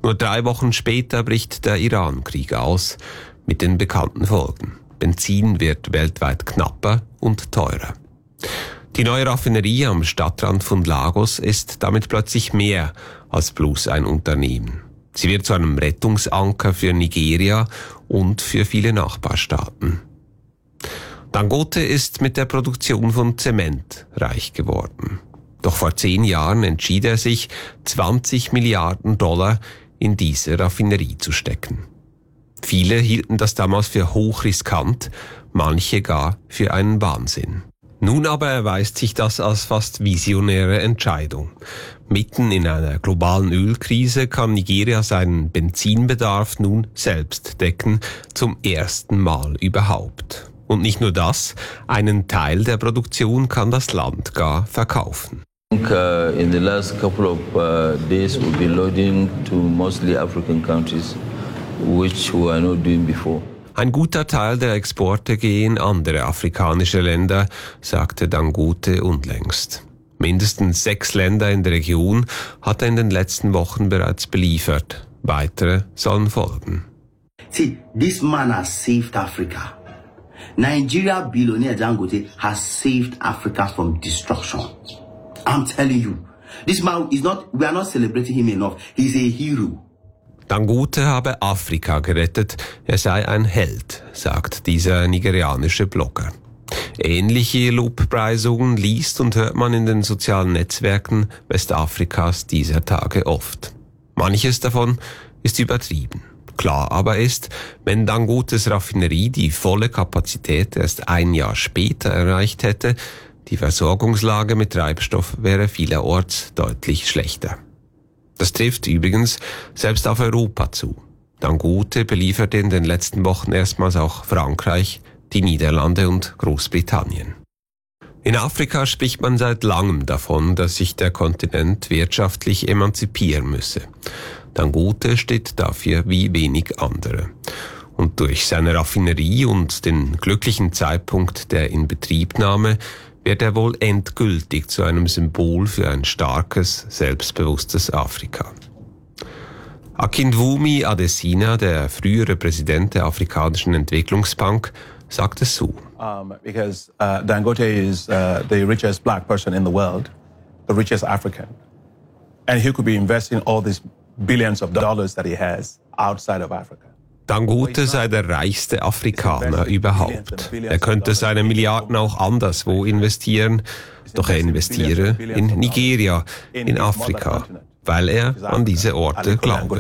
Nur 3 Wochen später bricht der Iran-Krieg aus, mit den bekannten Folgen. Benzin wird weltweit knapper und teurer. Die neue Raffinerie am Stadtrand von Lagos ist damit plötzlich mehr als bloß ein Unternehmen. Sie wird zu einem Rettungsanker für Nigeria und für viele Nachbarstaaten. Dangote ist mit der Produktion von Zement reich geworden. Doch vor 10 Jahren entschied er sich, $20 Milliarden in diese Raffinerie zu stecken. Viele hielten das damals für hochriskant, manche gar für einen Wahnsinn. Nun aber erweist sich das als fast visionäre Entscheidung. Mitten in einer globalen Ölkrise kann Nigeria seinen Benzinbedarf nun selbst decken, zum ersten Mal überhaupt. Und nicht nur das, einen Teil der Produktion kann das Land gar verkaufen. In the last couple of days we'll be loading to mostly African countries, which we are not doing before. Ein guter Teil der Exporte gehen in andere afrikanische Länder, sagte Dangote unlängst. Mindestens 6 Länder in der Region hat er in den letzten Wochen bereits beliefert. Weitere sollen folgen. See, this man has saved Africa. Nigeria billionaire Dangote has saved Africa from destruction. I'm telling you, this man we are not celebrating him enough. He's a hero. Dangote habe Afrika gerettet, er sei ein Held, sagt dieser nigerianische Blogger. Ähnliche Lobpreisungen liest und hört man in den sozialen Netzwerken Westafrikas dieser Tage oft. Manches davon ist übertrieben. Klar aber ist, wenn Dangotes Raffinerie die volle Kapazität erst 1 Jahr später erreicht hätte, die Versorgungslage mit Treibstoff wäre vielerorts deutlich schlechter. Das trifft übrigens selbst auf Europa zu. Dangote belieferte in den letzten Wochen erstmals auch Frankreich, die Niederlande und Großbritannien. In Afrika spricht man seit langem davon, dass sich der Kontinent wirtschaftlich emanzipieren müsse. Dangote steht dafür wie wenig andere. Und durch seine Raffinerie und den glücklichen Zeitpunkt der Inbetriebnahme wird er wohl endgültig zu einem Symbol für ein starkes, selbstbewusstes Afrika. Akinwumi Adesina, der frühere Präsident der Afrikanischen Entwicklungsbank, sagt es so. Because Dangote is the richest black person in the world, the richest African. And he could be investing all these billions of dollars that he has outside of Africa. Dangote sei der reichste Afrikaner überhaupt. Er könnte seine Milliarden auch anderswo investieren, doch er investiere in Nigeria, in Afrika, weil er an diese Orte glaube.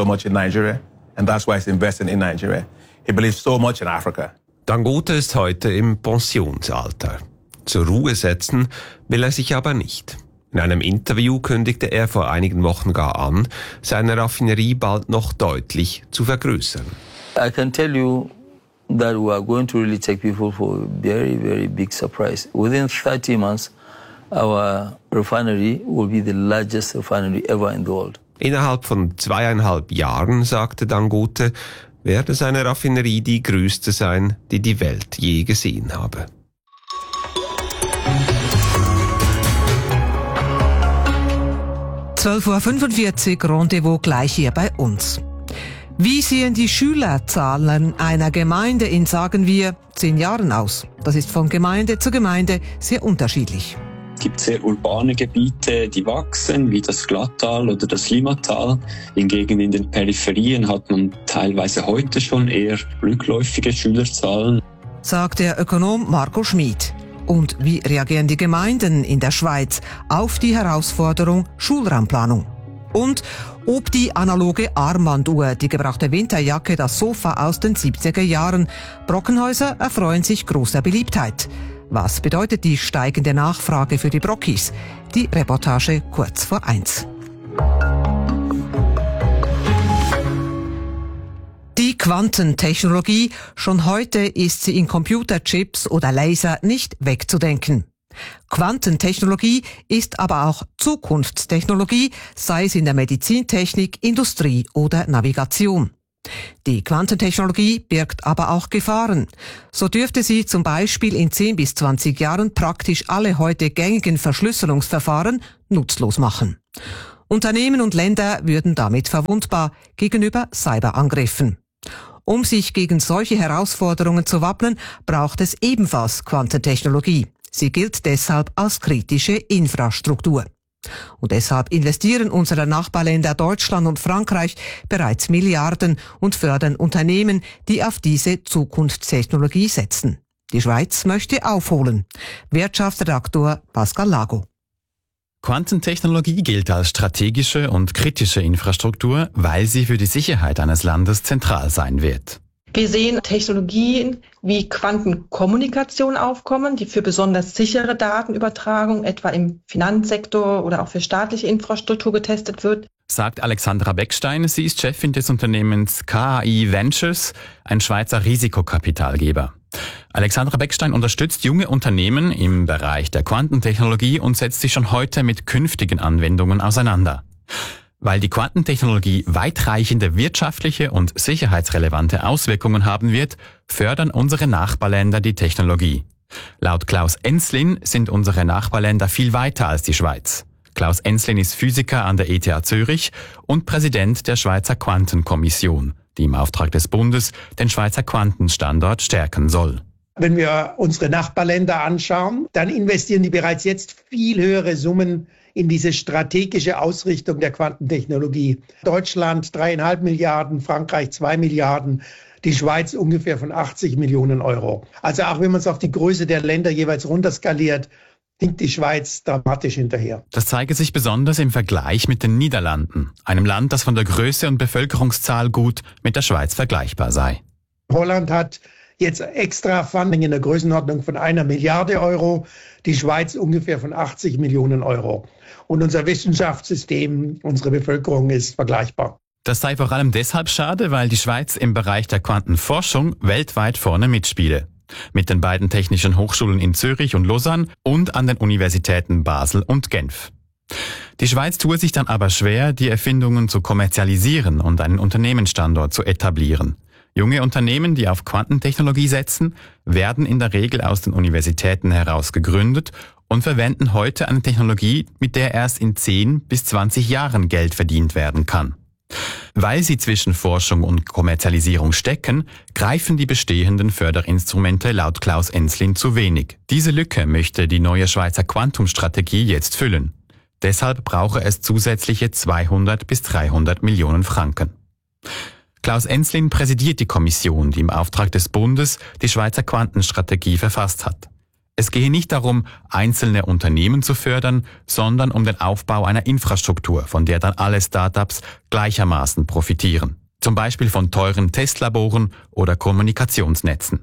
Dangote ist heute im Pensionsalter. Zur Ruhe setzen will er sich aber nicht. In einem Interview kündigte er vor einigen Wochen gar an, seine Raffinerie bald noch deutlich zu vergrößern. I can tell you that we are going to really take people for a very, very big surprise. Within 30 months, our refinery will be the largest refinery ever in the world. Innerhalb von 2,5 Jahren, sagte Dangote, werde seine Raffinerie die größte sein, die die Welt je gesehen habe. (12:45 Uhr) Rendezvous gleich hier bei uns. Wie sehen die Schülerzahlen einer Gemeinde in, sagen wir, 10 Jahren aus? Das ist von Gemeinde zu Gemeinde sehr unterschiedlich. Es gibt sehr urbane Gebiete, die wachsen, wie das Glattal oder das Limatal. Hingegen in den Peripherien hat man teilweise heute schon eher rückläufige Schülerzahlen, sagt der Ökonom Marco Schmid. Und wie reagieren die Gemeinden in der Schweiz auf die Herausforderung Schulraumplanung? Und ob die analoge Armbanduhr, die gebrachte Winterjacke, das Sofa aus den 70er Jahren, Brockenhäuser erfreuen sich großer Beliebtheit. Was bedeutet die steigende Nachfrage für die Brockis? Die Reportage kurz vor 1. Die Quantentechnologie, schon heute ist sie in Computerchips oder Laser nicht wegzudenken. Quantentechnologie ist aber auch Zukunftstechnologie, sei es in der Medizintechnik, Industrie oder Navigation. Die Quantentechnologie birgt aber auch Gefahren. So dürfte sie zum Beispiel in 10 bis 20 Jahren praktisch alle heute gängigen Verschlüsselungsverfahren nutzlos machen. Unternehmen und Länder würden damit verwundbar gegenüber Cyberangriffen. Um sich gegen solche Herausforderungen zu wappnen, braucht es ebenfalls Quantentechnologie. Sie gilt deshalb als kritische Infrastruktur. Und deshalb investieren unsere Nachbarländer Deutschland und Frankreich bereits Milliarden und fördern Unternehmen, die auf diese Zukunftstechnologie setzen. Die Schweiz möchte aufholen. Wirtschaftsredaktor Pascal Lago. Quantentechnologie gilt als strategische und kritische Infrastruktur, weil sie für die Sicherheit eines Landes zentral sein wird. Wir sehen Technologien wie Quantenkommunikation aufkommen, die für besonders sichere Datenübertragung, etwa im Finanzsektor oder auch für staatliche Infrastruktur getestet wird, sagt Alexandra Beckstein. Sie ist Chefin des Unternehmens KAI Ventures, ein Schweizer Risikokapitalgeber. Alexandra Beckstein unterstützt junge Unternehmen im Bereich der Quantentechnologie und setzt sich schon heute mit künftigen Anwendungen auseinander. Weil die Quantentechnologie weitreichende wirtschaftliche und sicherheitsrelevante Auswirkungen haben wird, fördern unsere Nachbarländer die Technologie. Laut Klaus Enslin sind unsere Nachbarländer viel weiter als die Schweiz. Klaus Enslin ist Physiker an der ETH Zürich und Präsident der Schweizer Quantenkommission, die im Auftrag des Bundes den Schweizer Quantenstandort stärken soll. Wenn wir unsere Nachbarländer anschauen, dann investieren die bereits jetzt viel höhere Summen in diese strategische Ausrichtung der Quantentechnologie. Deutschland 3,5 Milliarden, Frankreich 2 Milliarden, die Schweiz ungefähr von 80 Millionen Euro. Also auch wenn man es auf die Größe der Länder jeweils runterskaliert, hinkt die Schweiz dramatisch hinterher. Das zeige sich besonders im Vergleich mit den Niederlanden, einem Land, das von der Größe und Bevölkerungszahl gut mit der Schweiz vergleichbar sei. Holland hat jetzt extra Funding in der Größenordnung von 1 Milliarde Euro, die Schweiz ungefähr von 80 Millionen Euro. Und unser Wissenschaftssystem, unsere Bevölkerung ist vergleichbar. Das sei vor allem deshalb schade, weil die Schweiz im Bereich der Quantenforschung weltweit vorne mitspiele. Mit den beiden technischen Hochschulen in Zürich und Lausanne und an den Universitäten Basel und Genf. Die Schweiz tue sich dann aber schwer, die Erfindungen zu kommerzialisieren und einen Unternehmensstandort zu etablieren. Junge Unternehmen, die auf Quantentechnologie setzen, werden in der Regel aus den Universitäten heraus gegründet und verwenden heute eine Technologie, mit der erst in 10 bis 20 Jahren Geld verdient werden kann. Weil sie zwischen Forschung und Kommerzialisierung stecken, greifen die bestehenden Förderinstrumente laut Klaus Enslin zu wenig. Diese Lücke möchte die neue Schweizer Quantumstrategie jetzt füllen. Deshalb brauche es zusätzliche 200 bis 300 Millionen Franken. Klaus Enslin präsidiert die Kommission, die im Auftrag des Bundes die Schweizer Quantenstrategie verfasst hat. Es gehe nicht darum, einzelne Unternehmen zu fördern, sondern um den Aufbau einer Infrastruktur, von der dann alle Startups gleichermaßen profitieren. Zum Beispiel von teuren Testlaboren oder Kommunikationsnetzen.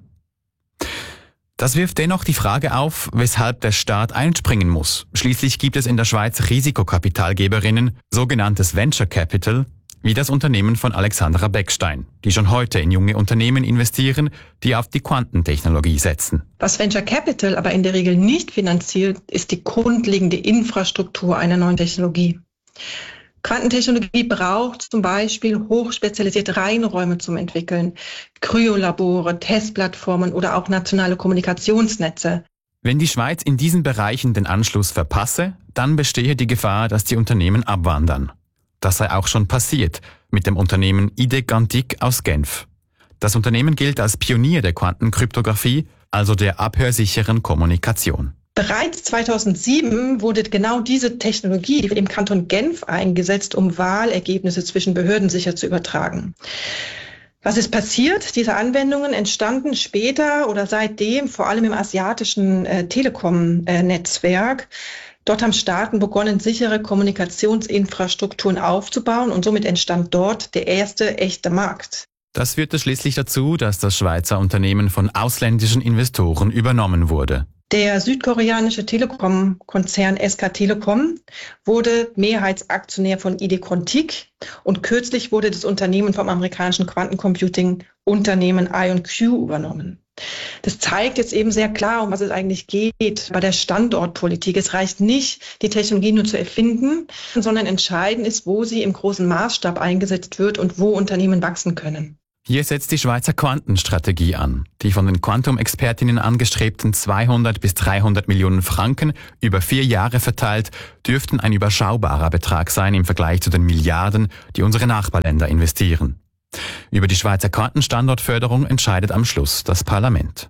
Das wirft dennoch die Frage auf, weshalb der Staat einspringen muss. Schließlich gibt es in der Schweiz Risikokapitalgeberinnen, sogenanntes Venture Capital, wie das Unternehmen von Alexandra Beckstein, die schon heute in junge Unternehmen investieren, die auf die Quantentechnologie setzen. Was Venture Capital aber in der Regel nicht finanziert, ist die grundlegende Infrastruktur einer neuen Technologie. Quantentechnologie braucht zum Beispiel hochspezialisierte Reinräume zum Entwickeln, Kryolabore, Testplattformen oder auch nationale Kommunikationsnetze. Wenn die Schweiz in diesen Bereichen den Anschluss verpasse, dann bestehe die Gefahr, dass die Unternehmen abwandern. Das sei auch schon passiert mit dem Unternehmen Idegantic aus Genf. Das Unternehmen gilt als Pionier der Quantenkryptographie, also der abhörsicheren Kommunikation. Bereits 2007 wurde genau diese Technologie im Kanton Genf eingesetzt, um Wahlergebnisse zwischen Behörden sicher zu übertragen. Was ist passiert? Diese Anwendungen entstanden später oder seitdem vor allem im asiatischen Telekom-Netzwerk. Dort haben Staaten begonnen, sichere Kommunikationsinfrastrukturen aufzubauen und somit entstand dort der erste echte Markt. Das führte schließlich dazu, dass das Schweizer Unternehmen von ausländischen Investoren übernommen wurde. Der südkoreanische Telekom-Konzern SK Telekom wurde Mehrheitsaktionär von Idecontic und kürzlich wurde das Unternehmen vom amerikanischen Quantencomputing-Unternehmen IonQ übernommen. Das zeigt jetzt eben sehr klar, um was es eigentlich geht bei der Standortpolitik. Es reicht nicht, die Technologie nur zu erfinden, sondern entscheidend ist, wo sie im großen Maßstab eingesetzt wird und wo Unternehmen wachsen können. Hier setzt die Schweizer Quantenstrategie an. Die von den Quantum-Expertinnen angestrebten 200 bis 300 Millionen Franken über 4 Jahre verteilt dürften ein überschaubarer Betrag sein im Vergleich zu den Milliarden, die unsere Nachbarländer investieren. Über die Schweizer Quantenstandortförderung entscheidet am Schluss das Parlament.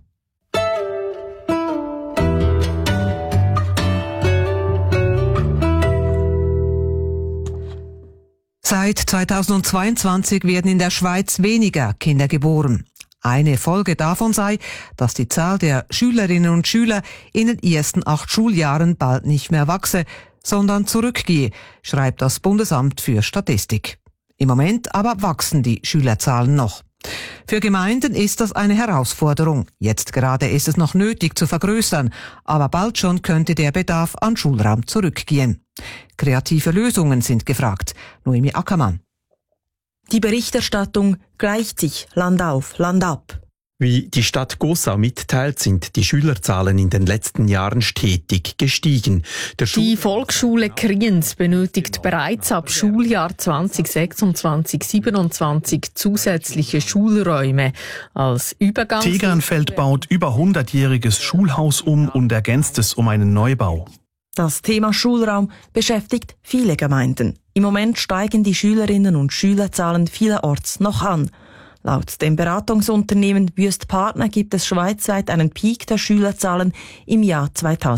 Seit 2022 werden in der Schweiz weniger Kinder geboren. Eine Folge davon sei, dass die Zahl der Schülerinnen und Schüler in den ersten 8 Schuljahren bald nicht mehr wachse, sondern zurückgehe, schreibt das Bundesamt für Statistik. Im Moment aber wachsen die Schülerzahlen noch. Für Gemeinden ist das eine Herausforderung. Jetzt gerade ist es noch nötig zu vergrößern, aber bald schon könnte der Bedarf an Schulraum zurückgehen. Kreative Lösungen sind gefragt. Noemi Ackermann. Die Berichterstattung gleicht sich Land auf, Land ab. Wie die Stadt Gossau mitteilt, sind die Schülerzahlen in den letzten Jahren stetig gestiegen. Die Volksschule Kriens benötigt bereits ab Schuljahr 2026/27 zusätzliche Schulräume als Übergang. Tegernfeld baut über 100-jähriges Schulhaus um und ergänzt es um einen Neubau. Das Thema Schulraum beschäftigt viele Gemeinden. Im Moment steigen die Schülerinnen und Schülerzahlen vielerorts noch an. Laut dem Beratungsunternehmen Wüest Partner gibt es schweizweit einen Peak der Schülerzahlen im Jahr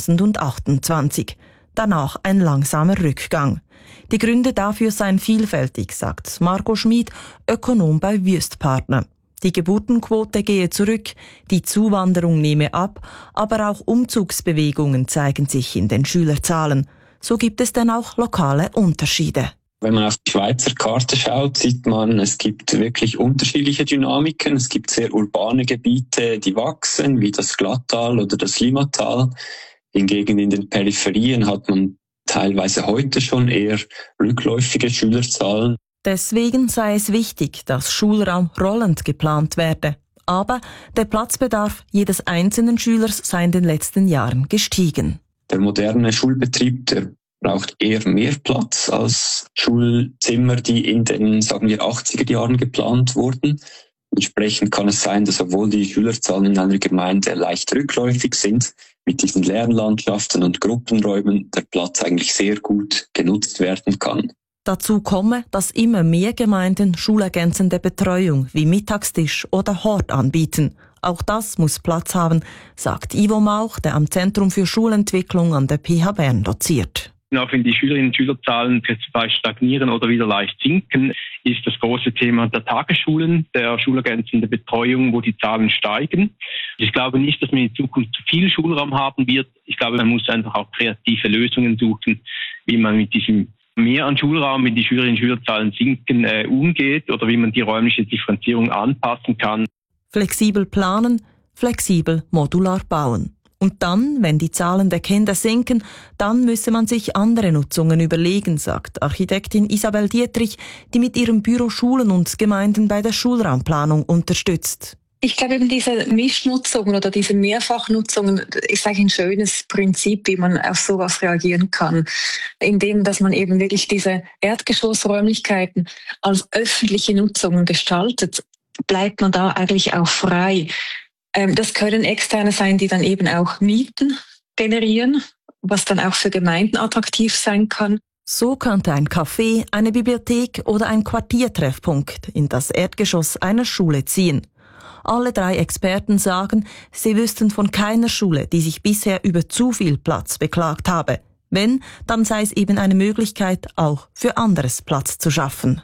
2028. Danach ein langsamer Rückgang. Die Gründe dafür seien vielfältig, sagt Marco Schmid, Ökonom bei Wüest Partner. Die Geburtenquote gehe zurück, die Zuwanderung nehme ab, aber auch Umzugsbewegungen zeigen sich in den Schülerzahlen. So gibt es dann auch lokale Unterschiede. Wenn man auf die Schweizer Karte schaut, sieht man, es gibt wirklich unterschiedliche Dynamiken. Es gibt sehr urbane Gebiete, die wachsen, wie das Glattal oder das Limatal. Hingegen in den Peripherien hat man teilweise heute schon eher rückläufige Schülerzahlen. Deswegen sei es wichtig, dass Schulraum rollend geplant werde. Aber der Platzbedarf jedes einzelnen Schülers sei in den letzten Jahren gestiegen. Der moderne Schulbetrieb, der braucht eher mehr Platz als Schulzimmer, die in den, sagen wir, 80er Jahren geplant wurden. Entsprechend kann es sein, dass obwohl die Schülerzahlen in einer Gemeinde leicht rückläufig sind, mit diesen Lernlandschaften und Gruppenräumen der Platz eigentlich sehr gut genutzt werden kann. Dazu komme, dass immer mehr Gemeinden schulergänzende Betreuung wie Mittagstisch oder Hort anbieten. Auch das muss Platz haben, sagt Ivo Mauch, der am Zentrum für Schulentwicklung an der PH Bern doziert. Auch wenn die Schülerinnen und Schülerzahlen vielleicht stagnieren oder wieder leicht sinken, ist das große Thema der Tagesschulen, der schulergänzenden Betreuung, wo die Zahlen steigen. Ich glaube nicht, dass man in Zukunft zu viel Schulraum haben wird. Ich glaube, man muss einfach auch kreative Lösungen suchen, wie man mit diesem mehr an Schulraum, wenn die Schülerinnen und Schülerzahlen sinken, umgeht oder wie man die räumliche Differenzierung anpassen kann. Flexibel planen, flexibel modular bauen. Und dann, wenn die Zahlen der Kinder sinken, dann müsse man sich andere Nutzungen überlegen, sagt Architektin Isabel Dietrich, die mit ihrem Büro Schulen und Gemeinden bei der Schulraumplanung unterstützt. Ich glaube eben diese Mischnutzungen oder diese Mehrfachnutzungen ist eigentlich ein schönes Prinzip, wie man auf sowas reagieren kann. Indem, dass man eben wirklich diese Erdgeschossräumlichkeiten als öffentliche Nutzungen gestaltet, bleibt man da eigentlich auch frei. Das können Externe sein, die dann eben auch Mieten generieren, was dann auch für Gemeinden attraktiv sein kann. So könnte ein Café, eine Bibliothek oder ein Quartiertreffpunkt in das Erdgeschoss einer Schule ziehen. Alle 3 Experten sagen, sie wüssten von keiner Schule, die sich bisher über zu viel Platz beklagt habe. Wenn, dann sei es eben eine Möglichkeit, auch für anderes Platz zu schaffen.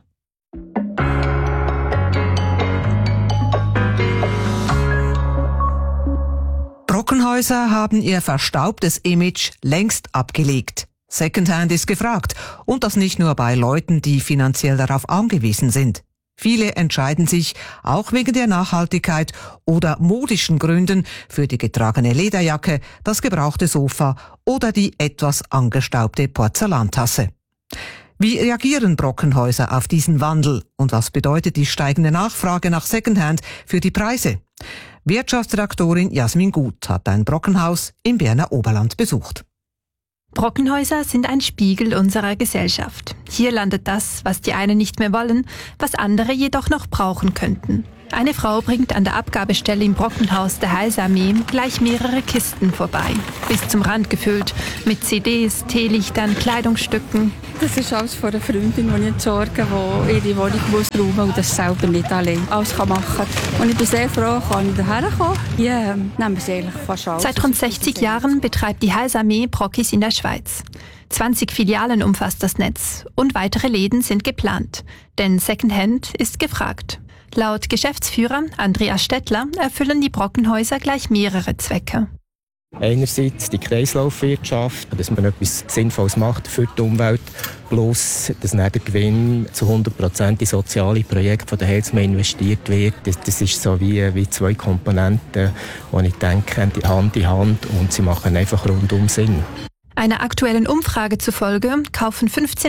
Brockenhäuser haben ihr verstaubtes Image längst abgelegt. Secondhand ist gefragt. Und das nicht nur bei Leuten, die finanziell darauf angewiesen sind. Viele entscheiden sich, auch wegen der Nachhaltigkeit oder modischen Gründen, für die getragene Lederjacke, das gebrauchte Sofa oder die etwas angestaubte Porzellantasse. Wie reagieren Brockenhäuser auf diesen Wandel und was bedeutet die steigende Nachfrage nach Secondhand für die Preise? Wirtschaftsredaktorin Jasmin Gut hat ein Brockenhaus im Berner Oberland besucht. Brockenhäuser sind ein Spiegel unserer Gesellschaft. Hier landet das, was die einen nicht mehr wollen, was andere jedoch noch brauchen könnten. Eine Frau bringt an der Abgabestelle im Brockenhaus der Heilsarmee gleich mehrere Kisten vorbei. Bis zum Rand gefüllt. Mit CDs, Teelichtern, Kleidungsstücken. Das ist alles von einer Freundin, die ich entsorge, die ihre Wohnung räumen muss und das selber nicht allein alles machen kann. Und ich bin sehr froh, kann ich hierher kommen. Hier nehmen wir es eigentlich fast alles. Seit rund 60 Jahren betreibt die Heilsarmee Brockis in der Schweiz. 20 Filialen umfasst das Netz und weitere Läden sind geplant. Denn Secondhand ist gefragt. Laut Geschäftsführer Andreas Stettler erfüllen die Brockenhäuser gleich mehrere Zwecke. Einerseits die Kreislaufwirtschaft, dass man etwas Sinnvolles macht für die Umwelt, bloß dass dann der Gewinn zu 100% in soziale Projekte der Heilsarmee investiert wird. Das ist so wie zwei Komponenten, die ich denke, Hand in Hand und sie machen einfach rundum Sinn. Einer aktuellen Umfrage zufolge kaufen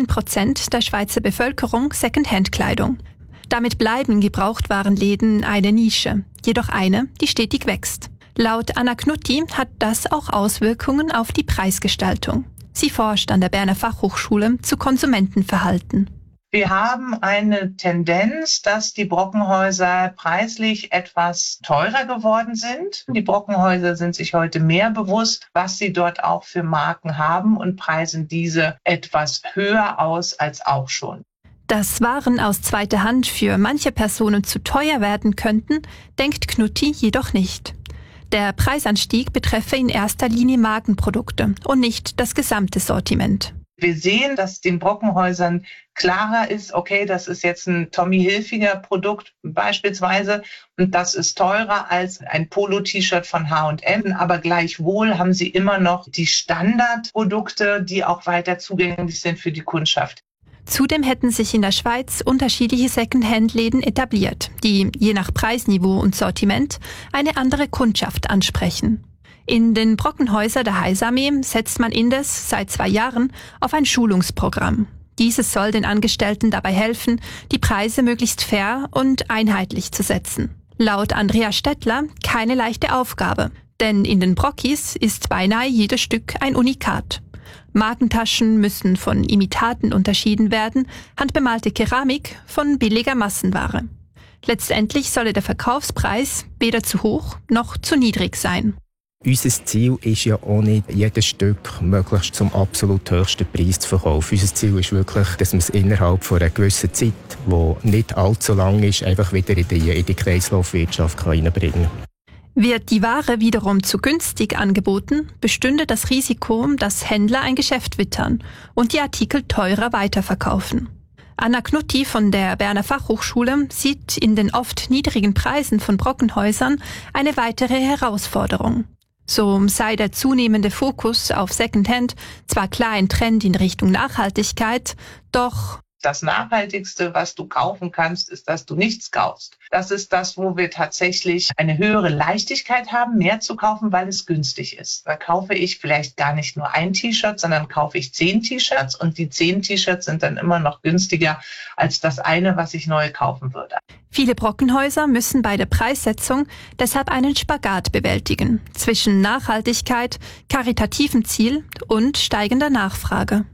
15% der Schweizer Bevölkerung Secondhand-Kleidung. Damit bleiben Gebrauchtwarenläden eine Nische, jedoch eine, die stetig wächst. Laut Anna Knutti hat das auch Auswirkungen auf die Preisgestaltung. Sie forscht an der Berner Fachhochschule zu Konsumentenverhalten. Wir haben eine Tendenz, dass die Brockenhäuser preislich etwas teurer geworden sind. Die Brockenhäuser sind sich heute mehr bewusst, was sie dort auch für Marken haben und preisen diese etwas höher aus als auch schon. Dass Waren aus zweiter Hand für manche Personen zu teuer werden könnten, denkt Knutti jedoch nicht. Der Preisanstieg betreffe in erster Linie Markenprodukte und nicht das gesamte Sortiment. Wir sehen, dass den Brockenhäusern klarer ist, okay, das ist jetzt ein Tommy Hilfiger Produkt beispielsweise und das ist teurer als ein Polo-T-Shirt von H&M, aber gleichwohl haben sie immer noch die Standardprodukte, die auch weiter zugänglich sind für die Kundschaft. Zudem hätten sich in der Schweiz unterschiedliche Secondhand-Läden etabliert, die je nach Preisniveau und Sortiment eine andere Kundschaft ansprechen. In den Brockenhäusern der Heilsarmee setzt man indes seit 2 Jahren auf ein Schulungsprogramm. Dieses soll den Angestellten dabei helfen, die Preise möglichst fair und einheitlich zu setzen. Laut Andreas Stettler keine leichte Aufgabe, denn in den Brockis ist beinahe jedes Stück ein Unikat. Markentaschen müssen von Imitaten unterschieden werden, handbemalte Keramik von billiger Massenware. Letztendlich solle der Verkaufspreis weder zu hoch noch zu niedrig sein. Unser Ziel ist ja auch nicht, jedes Stück möglichst zum absolut höchsten Preis zu verkaufen. Unser Ziel ist wirklich, dass wir es innerhalb von einer gewissen Zeit, die nicht allzu lang ist, einfach wieder in die Kreislaufwirtschaft reinbringen kann. Wird die Ware wiederum zu günstig angeboten, bestünde das Risiko, dass Händler ein Geschäft wittern und die Artikel teurer weiterverkaufen. Anna Knutti von der Berner Fachhochschule sieht in den oft niedrigen Preisen von Brockenhäusern eine weitere Herausforderung. So sei der zunehmende Fokus auf Secondhand zwar klar ein Trend in Richtung Nachhaltigkeit, doch das Nachhaltigste, was du kaufen kannst, ist, dass du nichts kaufst. Das ist das, wo wir tatsächlich eine höhere Leichtigkeit haben, mehr zu kaufen, weil es günstig ist. Da kaufe ich vielleicht gar nicht nur ein T-Shirt, sondern kaufe ich 10 T-Shirts und die 10 T-Shirts sind dann immer noch günstiger als das eine, was ich neu kaufen würde. Viele Brockenhäuser müssen bei der Preissetzung deshalb einen Spagat bewältigen zwischen Nachhaltigkeit, karitativem Ziel und steigender Nachfrage.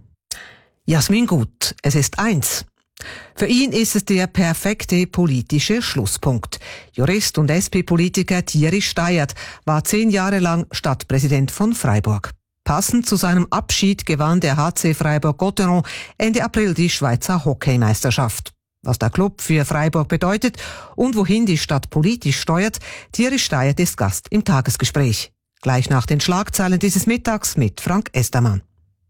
Jasmin Gut, es ist 1. Für ihn ist es der perfekte politische Schlusspunkt. Jurist und SP-Politiker Thierry Steiert war 10 Jahre lang Stadtpräsident von Freiburg. Passend zu seinem Abschied gewann der HC Freiburg-Gotteron Ende April die Schweizer Hockeymeisterschaft. Was der Club für Freiburg bedeutet und wohin die Stadt politisch steuert, Thierry Steiert ist Gast im Tagesgespräch. Gleich nach den Schlagzeilen dieses Mittags mit Frank Estermann.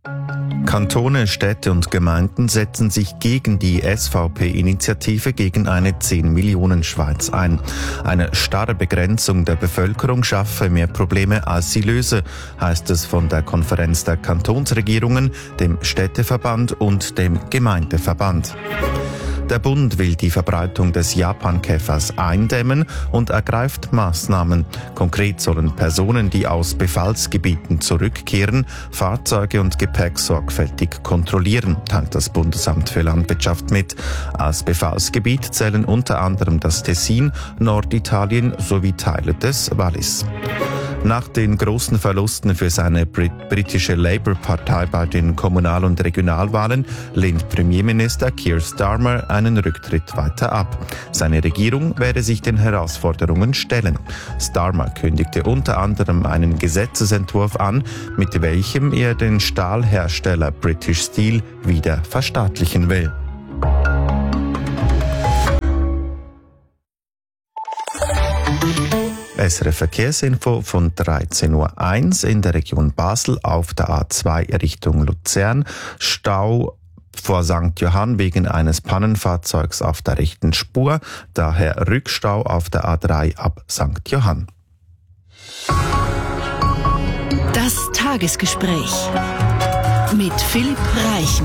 Kantone, Städte und Gemeinden setzen sich gegen die SVP-Initiative gegen eine 10-Millionen-Schweiz ein. Eine starre Begrenzung der Bevölkerung schaffe mehr Probleme, als sie löse, heißt es von der Konferenz der Kantonsregierungen, dem Städteverband und dem Gemeindeverband. Der Bund will die Verbreitung des Japankäfers eindämmen und ergreift Maßnahmen. Konkret sollen Personen, die aus Befallsgebieten zurückkehren, Fahrzeuge und Gepäck sorgfältig kontrollieren, teilt das Bundesamt für Landwirtschaft mit. Als Befallsgebiet zählen unter anderem das Tessin, Norditalien sowie Teile des Wallis. Nach den großen Verlusten für seine britische Labour-Partei bei den Kommunal- und Regionalwahlen lehnt Premierminister Keir Starmer einen Rücktritt weiter ab. Seine Regierung werde sich den Herausforderungen stellen. Starmer kündigte unter anderem einen Gesetzesentwurf an, mit welchem er den Stahlhersteller British Steel wieder verstaatlichen will. SRF Verkehrsinfo von 13.01 Uhr in der Region Basel auf der A2 Richtung Luzern. Stau vor St. Johann wegen eines Pannenfahrzeugs auf der rechten Spur, daher Rückstau auf der A3 ab St. Johann. Das Tagesgespräch mit Philipp Reichen.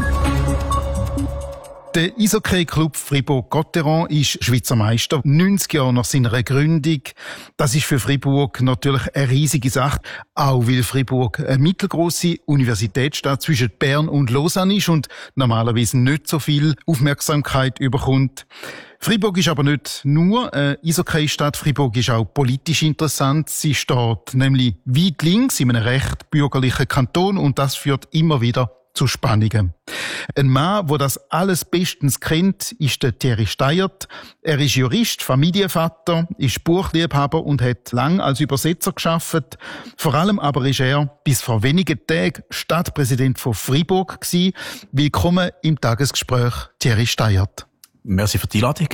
Der Eishockey-Club Fribourg-Gotteron ist Schweizer Meister, 90 Jahre nach seiner Gründung. Das ist für Fribourg natürlich eine riesige Sache, auch weil Fribourg eine mittelgroße Universitätsstadt zwischen Bern und Lausanne ist und normalerweise nicht so viel Aufmerksamkeit überkommt. Fribourg ist aber nicht nur eine Eishockey-Stadt, Fribourg ist auch politisch interessant. Sie steht nämlich weit links in einem recht bürgerlichen Kanton und das führt immer wieder zu Spannungen. Ein Mann, der das alles bestens kennt, ist der Thierry Steiert. Er ist Jurist, Familienvater, ist Buchliebhaber und hat lang als Übersetzer gearbeitet. Vor allem aber ist er bis vor wenigen Tagen Stadtpräsident von Fribourg gewesen. Willkommen im Tagesgespräch, Thierry Steiert. Merci für die Einladung.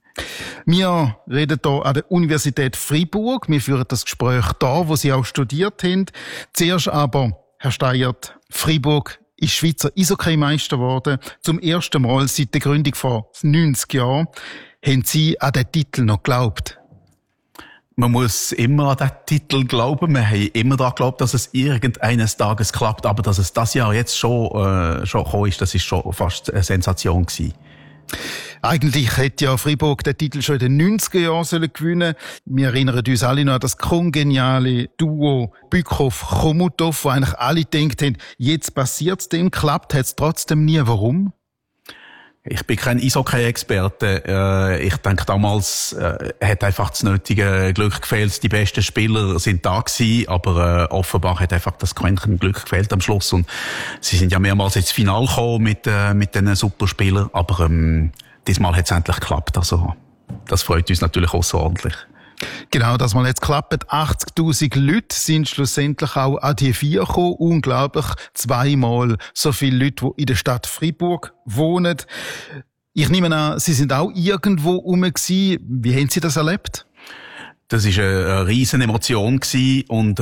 Wir reden hier an der Universität Fribourg. Wir führen das Gespräch da, wo Sie auch studiert haben. Zuerst aber, Herr Steiert, Fribourg ist Schweizer Eishockey-Meister geworden. Zum ersten Mal seit der Gründung vor 90 Jahren. Haben Sie an den Titel noch geglaubt? Man muss immer an den Titel glauben. Wir haben immer daran geglaubt, dass es irgendeines Tages klappt. Aber dass es das Jahr jetzt schon gekommen ist, das ist schon fast eine Sensation gewesen. Eigentlich hätte ja Fribourg den Titel schon in den 90er Jahren gewinnen sollen. Wir erinnern uns alle noch an das kongeniale Duo Bückhoff-Chomutov, wo eigentlich alle gedacht haben, jetzt passiert's dem, klappt hat's trotzdem nie. Warum? Ich bin kein Eishockey-Experte. Ich denke, damals hat einfach das nötige Glück gefehlt. Die besten Spieler sind da gewesen, aber offenbar hat einfach das Quäntchen Glück gefehlt am Schluss. Und sie sind ja mehrmals ins Finale gekommen mit den Superspielern, aber diesmal hat es endlich geklappt. Also das freut uns natürlich außerordentlich. Genau, dass man jetzt klappt. 80.000 Leute sind schlussendlich auch an die 4 gekommen. Unglaublich. 2-mal so viele Leute, die in der Stadt Fribourg wohnen. Ich nehme an, Sie sind auch irgendwo rum gewesen. Wie haben Sie das erlebt? Das ist eine riesen Emotion gewesen und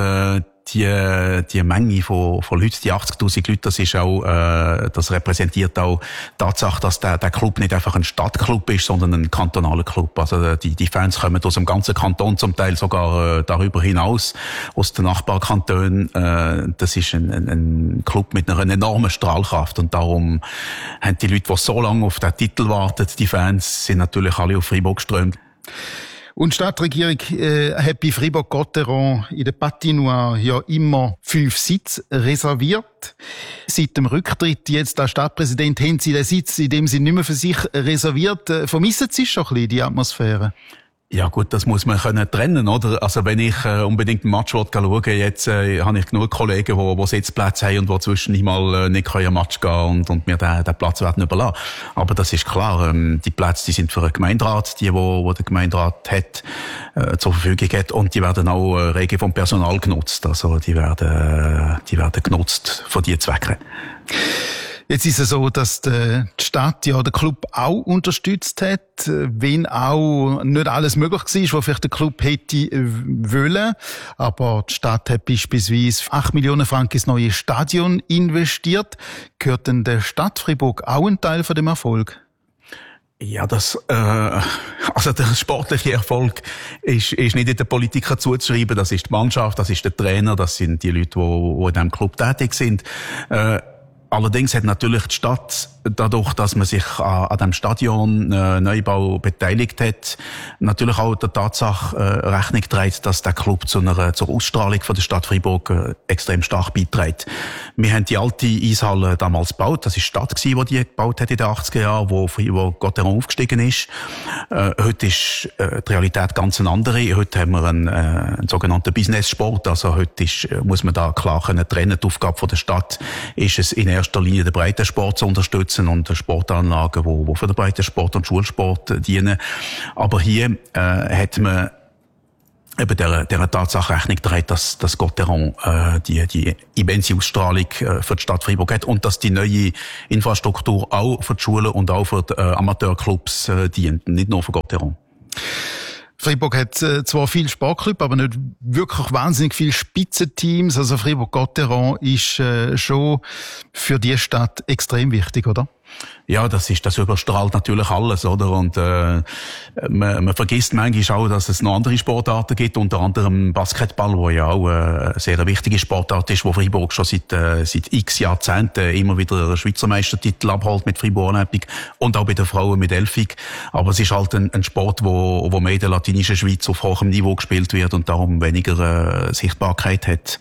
die Menge von Leuten, die 80.000 Leute, das ist auch, das repräsentiert auch die Tatsache, dass der Club nicht einfach ein Stadtclub ist, sondern ein kantonaler Club. Also die Fans kommen aus dem ganzen Kanton, zum Teil sogar darüber hinaus, aus den Nachbarkantonen. Das ist ein Club mit einer enormen Strahlkraft und darum haben die Leute, die so lange auf den Titel warten, die Fans, sind natürlich alle auf Fribourg geströmt. Und die Stadtregierung hat bei Fribourg-Gotteron in der Patinoire ja immer 5 Sitze reserviert. Seit dem Rücktritt jetzt als Stadtpräsident haben Sie den Sitz in dem Sinne nicht mehr für sich reserviert. Vermissen Sie schon ein bisschen die Atmosphäre? Ja gut, das muss man können trennen, oder? Also wenn ich unbedingt einen Match schauen will, jetzt habe ich genug Kollegen, die Sitzplätze haben und die zwischendurch mal nicht einen Match gehen und mir den Platz werden überlassen. Aber das ist klar, die Plätze, die sind für den Gemeinderat, die der Gemeinderat hat, zur Verfügung hat, und die werden auch rege vom Personal genutzt. Also die werden genutzt für diese Zwecke. Jetzt ist es so, dass die Stadt ja den Club auch unterstützt hat, wenn auch nicht alles möglich war, was vielleicht der Club hätte wollen. Aber die Stadt hat beispielsweise 8 Millionen Franken ins neue Stadion investiert. Gehört denn der Stadt Fribourg auch ein Teil von dem Erfolg? Ja, also der sportliche Erfolg ist nicht den Politikern zuzuschreiben. Das ist die Mannschaft, das ist der Trainer, das sind die Leute, die in diesem Club tätig sind. Allerdings hat natürlich die Stadt, dadurch, dass man sich an dem Stadion Neubau beteiligt hat, natürlich auch der Tatsache Rechnung trägt, dass der Club zur Ausstrahlung von der Stadt Freiburg extrem stark beiträgt. Wir haben die alte Eishalle damals gebaut. Das ist die Stadt gewesen, die gebaut hat in den 80er Jahren, wo Gotteron aufgestiegen ist. Heute ist die Realität ganz eine andere. Heute haben wir einen sogenannten Business-Sport. Also heute muss man da klar trennen. Die Aufgabe von der Stadt ist es in erster Linie, den Breitensport zu unterstützen und Sportanlagen, die für den Breitensport und Schulsport dienen. Aber hier hat man eben der Tatsache Rechnung trägt, dass Gotteron die immense Ausstrahlung für die Stadt Freiburg hat und dass die neue Infrastruktur auch für die Schulen und auch für die Amateurclubs dient, nicht nur für Gotteron. Freiburg hat zwar viel Sportclub, aber nicht wirklich wahnsinnig viele Spitzenteams. Also Freiburg-Gotteron ist schon für die Stadt extrem wichtig, oder? Ja, das überstrahlt natürlich alles, oder? Und man vergisst manchmal auch, dass es noch andere Sportarten gibt, unter anderem Basketball, wo ja auch eine sehr wichtige Sportart ist, wo Freiburg schon seit x Jahrzehnten immer wieder einen Schweizer Meistertitel abholt mit Fribourg Olympique und auch bei den Frauen mit Elfig. Aber es ist halt ein Sport, wo mehr in der latinischen Schweiz auf hohem Niveau gespielt wird und darum weniger Sichtbarkeit hat.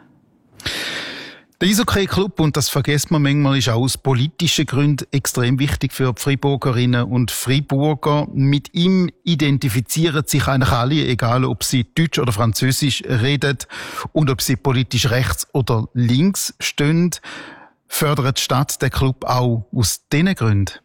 Der Eishockey-Club, und das vergisst man manchmal, ist auch aus politischen Gründen extrem wichtig für die Freiburgerinnen und Freiburger. Mit ihm identifizieren sich eigentlich alle, egal ob sie Deutsch oder Französisch reden und ob sie politisch rechts oder links stehen. Fördert die Stadt den Club auch aus diesen Gründen?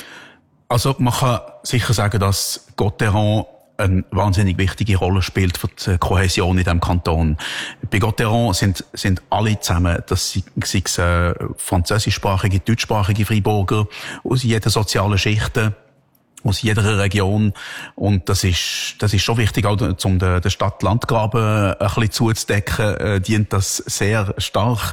Also man kann sicher sagen, dass Gotteron eine wahnsinnig wichtige Rolle spielt für die Kohäsion in diesem Kanton. Bei Gotteron sind alle zusammen, das sind französischsprachige, deutschsprachige Freiburger aus jeder sozialen Schichten, aus jeder Region. Und das ist schon wichtig, auch um den Stadt-Land-Graben ein bisschen zuzudecken, dient das sehr stark,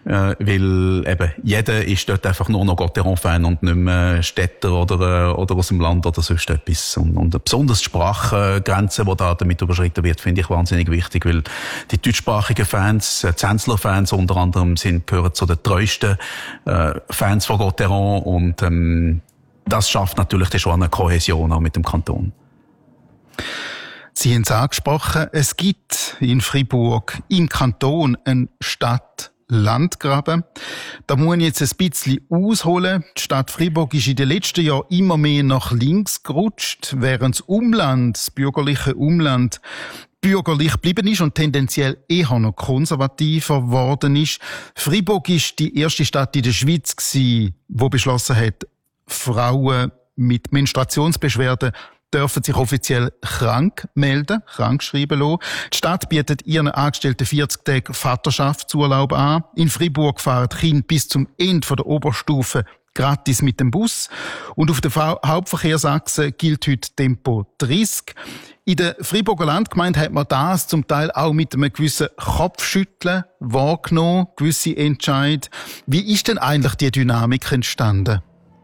weil eben jeder ist dort einfach nur noch Gotteron-Fan und nicht mehr Städter oder aus dem Land oder sonst etwas. Und besonders die Sprachgrenze, die da damit überschritten wird, finde ich wahnsinnig wichtig, weil die deutschsprachigen Fans, Zenzler-Fans unter anderem, gehören zu den treuesten Fans von Gotteron und das schafft natürlich schon eine Kohäsion auch mit dem Kanton. Sie haben es angesprochen, es gibt in Freiburg im Kanton einen Stadt-Land-Graben. Da muss ich jetzt ein bisschen ausholen. Die Stadt Freiburg ist in den letzten Jahren immer mehr nach links gerutscht, während das bürgerliche Umland bürgerlich geblieben ist und tendenziell eher noch konservativer geworden ist. Freiburg ist die erste Stadt in der Schweiz gewesen, die beschlossen hat, Frauen mit Menstruationsbeschwerden dürfen sich offiziell krank schreiben lassen. Die Stadt bietet ihren Angestellten 40 Tage Vaterschaftsurlaub an. In Freiburg fahren die Kinder bis zum Ende der Oberstufe gratis mit dem Bus. Und auf der Hauptverkehrsachse gilt heute Tempo 30. In der Freiburger Landgemeinde hat man das zum Teil auch mit einem gewissen Kopfschütteln wahrgenommen, gewisse Entscheid. Wie ist denn eigentlich die Dynamik entstanden?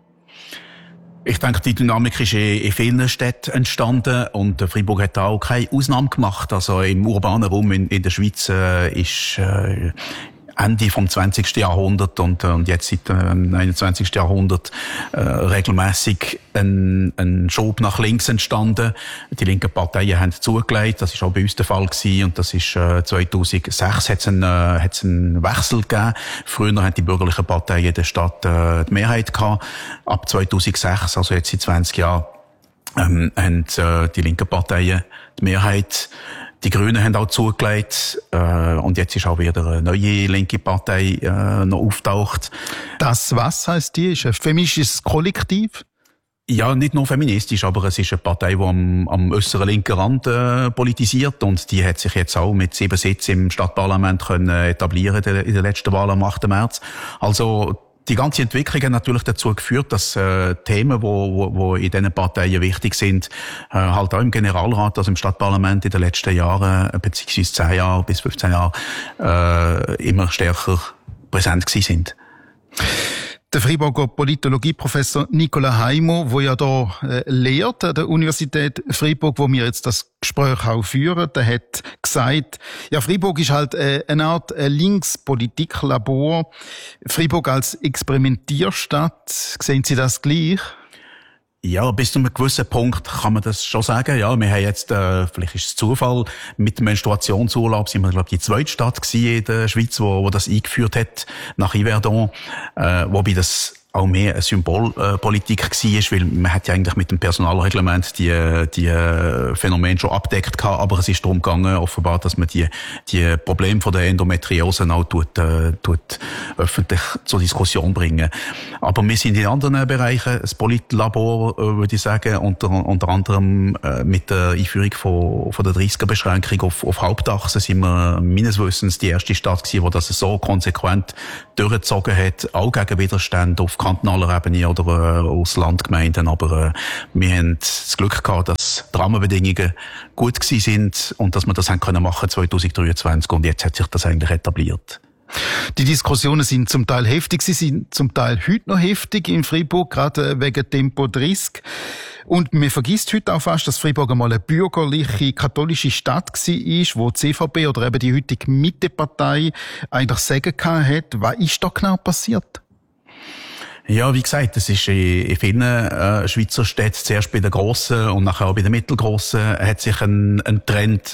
Ich denke, die Dynamik ist in vielen Städten entstanden und Freiburg hat da auch keine Ausnahme gemacht. Also im urbanen Raum in der Schweiz ist Ende vom 20. Jahrhundert und jetzt seit dem 21. Jahrhundert regelmäßig ein Schub nach links entstanden. Die linken Parteien haben zugelegt, das ist auch bei uns der Fall gewesen und das ist 2006 hat's einen Wechsel gegeben. Früher haben die bürgerlichen Parteien in der Stadt die Mehrheit gehabt. Ab 2006, also jetzt seit 20 Jahren, haben die linken Parteien die Mehrheit. Die Grünen haben auch zugelegt und jetzt ist auch wieder eine neue linke Partei noch auftaucht. Das was heisst die? Ist ein feministisches Kollektiv? Ja, nicht nur feministisch, aber es ist eine Partei, die am äußeren linken Rand politisiert und die hat sich jetzt auch mit 7 Sitzen im Stadtparlament können etablieren in der letzten Wahl am 8. März. Also die ganze Entwicklung hat natürlich dazu geführt, dass Themen, wo in diesen Parteien wichtig sind, halt auch im Generalrat, also im Stadtparlament in den letzten Jahren, beziehungsweise 10 Jahre bis 15 Jahre, immer stärker präsent gewesen sind. Der Freiburger Politologieprofessor Nicola Heimo, der ja da lehrt an der Universität Freiburg, wo wir jetzt das Gespräch auch führen, der hat gesagt, ja, Freiburg ist halt eine Art Linkspolitiklabor. Freiburg als Experimentierstadt, sehen Sie das gleich? Ja, bis zu einem gewissen Punkt kann man das schon sagen. Ja, wir haben jetzt, vielleicht ist es Zufall, mit dem Menstruationsurlaub sind wir, glaube ich, die zweite Stadt gewesen in der Schweiz, wo das eingeführt hat, nach Yverdon, wobei das auch mehr eine Symbolpolitik war, weil man hat ja eigentlich mit dem Personalreglement die Phänomene schon abdeckt gehabt, aber es ist darum gegangen, offenbar, dass man die Probleme von der Endometriose auch öffentlich zur Diskussion bringen. Aber wir sind in anderen Bereichen das Politlabor, würde ich sagen, unter anderem mit der Einführung von der 30er-Beschränkung auf Hauptachsen sind wir meines Wissens die erste Stadt gewesen, die das so konsequent durchgezogen hat, auch gegen Widerstände auf kantonaler Ebene oder aus Landgemeinden, aber wir haben das Glück gehabt, dass die Rahmenbedingungen gut gewesen sind und dass wir das haben können machen 2023 und jetzt hat sich das eigentlich etabliert. Die Diskussionen sind zum Teil heftig, sie sind zum Teil heute noch heftig in Freiburg, gerade wegen Tempo 30. Und man vergisst heute auch fast, dass Freiburg einmal eine bürgerliche, katholische Stadt war, wo die CVP oder eben die heutige Mittepartei eigentlich Sagen hat. Was ist da genau passiert? Ja, wie gesagt, das ist in vielen Schweizer Städten, zuerst bei den grossen und nachher auch bei den mittelgrossen, hat sich ein Trend